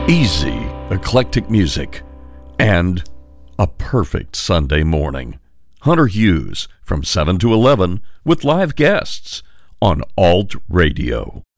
Easy, eclectic music, and a perfect Sunday morning. Hunter Hughes from 7 to 11 with live guests on Alt Radio.